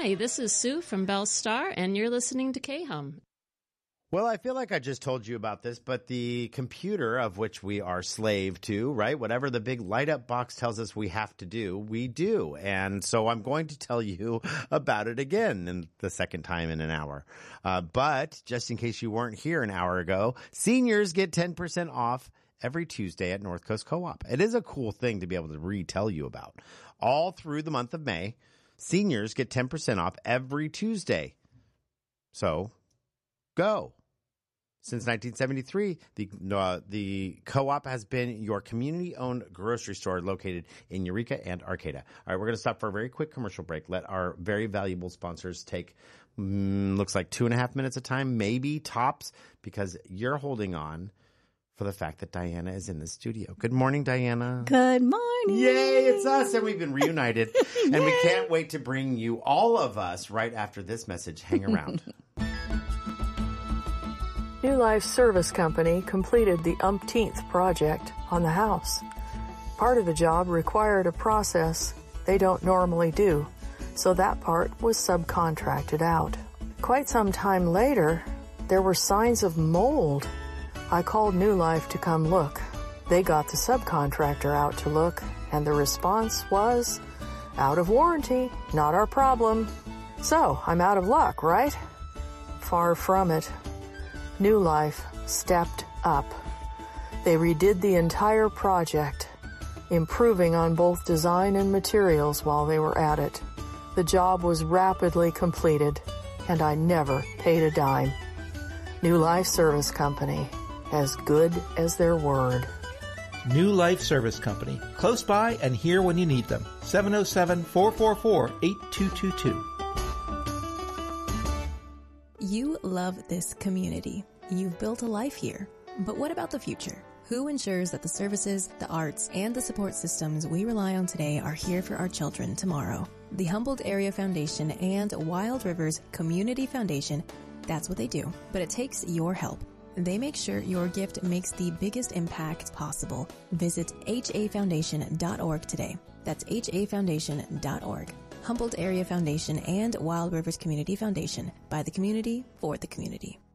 Hi, this is Sue from Bell Star, and you're listening to K-Hum. Well, I feel like I just told you about this, but the computer of which we are slave to, right? Whatever the big light up box tells us we have to do, we do. And so I'm going to tell you about it again in the second time in an hour. But just in case you weren't here an hour ago, seniors get 10% off every Tuesday at North Coast Co-op. It is a cool thing to be able to retell you about. All through the month of May, seniors get 10% off every Tuesday. So go. Since 1973, the Co-op has been your community-owned grocery store located in Eureka and Arcata. All right, we're going to stop for a very quick commercial break. Let our very valuable sponsors take, looks like 2.5 minutes of time, maybe tops, because you're holding on for the fact that Diana is in the studio. Good morning, Diana. Good morning. Yay, it's us, and we've been reunited. And we can't wait to bring you all of us right after this message. Hang around. New Life Service Company completed the umpteenth project on the house. Part of the job required a process they don't normally do, so that part was subcontracted out. Quite some time later, there were signs of mold. I called New Life to come look. They got the subcontractor out to look, and the response was, "Out of warranty, not our problem." So, I'm out of luck, right? Far from it. New Life stepped up. They redid the entire project, improving on both design and materials while they were at it. The job was rapidly completed, and I never paid a dime. New Life Service Company, as good as their word. New Life Service Company, close by and here when you need them. 707-444-8222. You love this community. You've built a life here. But what about the future? Who ensures that the services, the arts, and the support systems we rely on today are here for our children tomorrow? The Humboldt Area Foundation and Wild Rivers Community Foundation, that's what they do. But it takes your help. They make sure your gift makes the biggest impact possible. Visit hafoundation.org today. That's hafoundation.org. Humboldt Area Foundation and Wild Rivers Community Foundation. By the community, for the community.